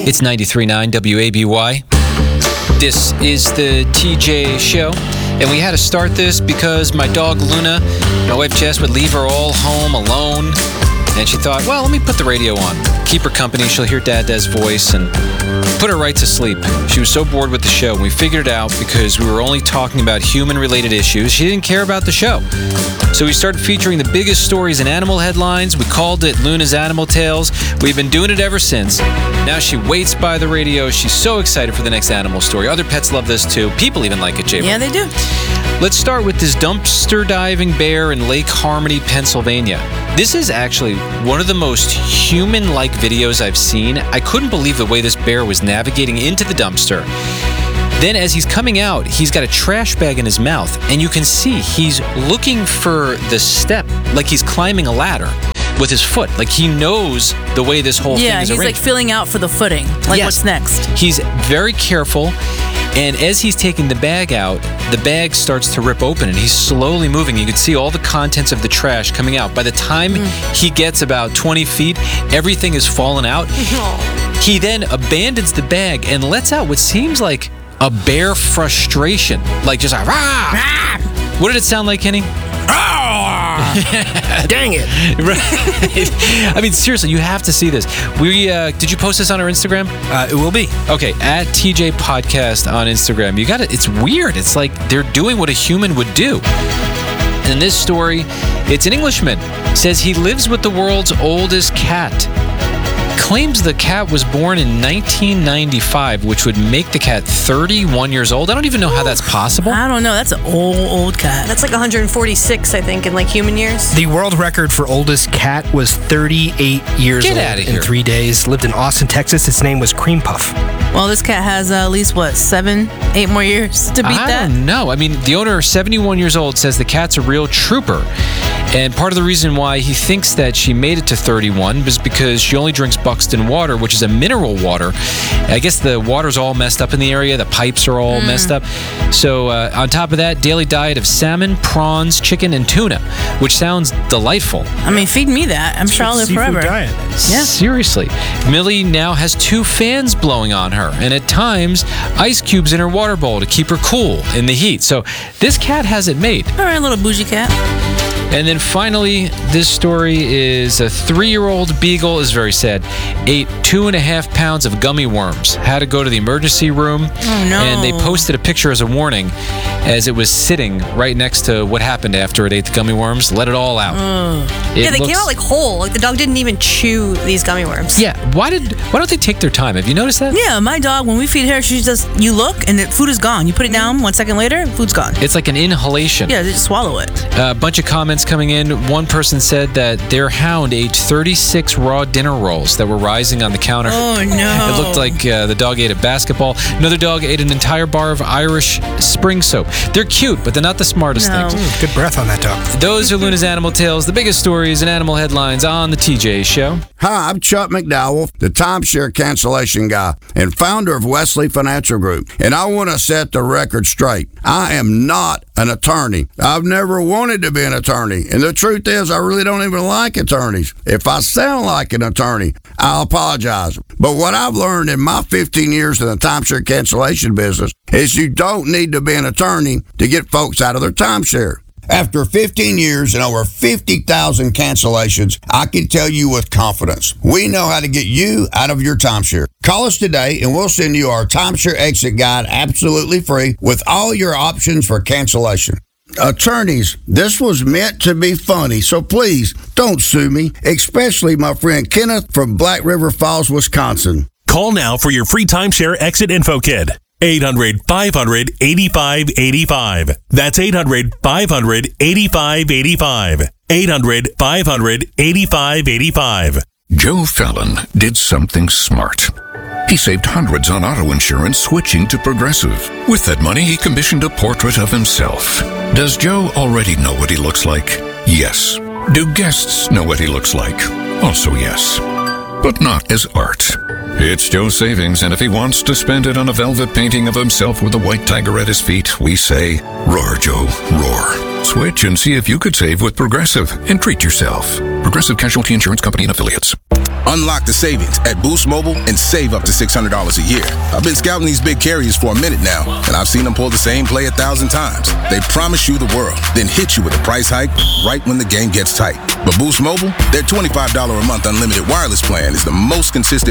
It's 93.9 WABY. This is the TJ Show. And we had to start this because my dog Luna, my wife Jess, would leave her all home alone. And she thought, well, let me put the radio on. Keep her company. She'll hear Dad's voice and put her right to sleep. She was so bored with the show. And we figured it out because we were only talking about human-related issues. She didn't care about the show. So we started featuring the biggest stories in animal headlines. We called it Luna's Animal Tales. We've been doing it ever since. Now she waits by the radio. She's so excited for the next animal story. Other pets love this too. People even like it, Jay. Yeah, they do. Let's start with this dumpster diving bear in Lake Harmony, Pennsylvania. This is actually one of the most human-like videos I've seen. I couldn't believe the way this bear was navigating into the dumpster. Then as he's coming out, he's got a trash bag in his mouth, and you can see he's looking for the step, like he's climbing a ladder with his foot. Like he knows the way this whole thing is arranged. Yeah, he's like feeling out for the footing. Like, yes. What's next? He's very careful. And as he's taking the bag out, the bag starts to rip open and he's slowly moving. You can see all the contents of the trash coming out. By the time he gets about 20 feet, everything is fallen out. He then abandons the bag and lets out what seems like a bear frustration. Like just a rah! What did it sound like, Kenny? Dang it. Right. I mean, seriously, you have to see this. Did you post this on our Instagram? It will be. Okay, at TJ Podcast on Instagram. You got it. It's weird. It's like they're doing what a human would do. In this story, it's an Englishman. Says he lives with the world's oldest cat. Claims the cat was born in 1995, which would make the cat 31 years old. I don't even know how that's possible. I don't know. That's an old cat. That's like 146, I think, in like human years. The world record for oldest cat was 38 years Get old out of in here. 3 days. Lived in Austin, Texas. Its name was Cream Puff. Well, this cat has at least, 7-8 more years to beat that? I don't know. I mean, the owner, 71 years old, says the cat's a real trooper. And part of the reason why he thinks that she made it to 31 was because she only drinks Buxton water, which is a mineral water. I guess the water's all messed up in the area. The pipes are all messed up. So on top of that, daily diet of salmon, prawns, chicken, and tuna, which sounds delightful. I mean, feed me that. I'm sure I'll live forever. Diet. Yeah. Seriously. Millie now has 2 fans blowing on her, and at times, ice cubes in her water bowl to keep her cool in the heat. So this cat has it made. All right, little bougie cat. And then finally, this story is a 3-year-old beagle, is very sad, ate 2.5 pounds of gummy worms, had to go to the emergency room. Oh, no. And they posted a picture as a warning as it was sitting right next to what happened after it ate the gummy worms. Let it all out. Yeah, they came out like whole. Like the dog didn't even chew these gummy worms. Yeah, why don't they take their time? Have you noticed that? Yeah, my dog, when we feed her, she just, you look and the food is gone. You put it down, 1 second later, food's gone. It's like an inhalation. Yeah, they just swallow it. A bunch of comments coming in. One person said that their hound ate 36 raw dinner rolls that were rising on the counter. Oh, no. It looked like the dog ate a basketball. Another dog ate an entire bar of Irish spring soap. They're cute, but they're not the smartest No. things. Good breath on that dog. Those are Luna's Animal Tales, the biggest stories and animal headlines on the TJ Show. Hi, I'm Chuck McDowell, the timeshare cancellation guy and founder of Wesley Financial Group. And I want to set the record straight. I am not an attorney. I've never wanted to be an attorney. And the truth is, I really don't even like attorneys. If I sound like an attorney, I'll apologize. But what I've learned in my 15 years in the timeshare cancellation business is you don't need to be an attorney to get folks out of their timeshare. After 15 years and over 50,000 cancellations, I can tell you with confidence, we know how to get you out of your timeshare. Call us today and we'll send you our timeshare exit guide absolutely free with all your options for cancellation. Attorneys, this was meant to be funny, so please don't sue me, especially my friend Kenneth from Black River Falls, Wisconsin. Call now for your free timeshare exit info kit. 800-500-8585. That's 800-500-8585. 800-500-8585. Joe Fallon did something smart. He saved hundreds on auto insurance switching to Progressive. With that money, he commissioned a portrait of himself. Does Joe already know what he looks like? Yes. Do guests know what he looks like? Also yes. But not as art. It's Joe's savings, and if he wants to spend it on a velvet painting of himself with a white tiger at his feet, we say, roar, Joe, roar. Switch and see if you could save with Progressive and treat yourself. Progressive Casualty Insurance Company and Affiliates. Unlock the savings at Boost Mobile and save up to $600 a year. I've been scouting these big carriers for a minute now, and I've seen them pull the same play 1,000 times. They promise you the world, then hit you with a price hike right when the game gets tight. But Boost Mobile, their $25 a month unlimited wireless plan is the most consistent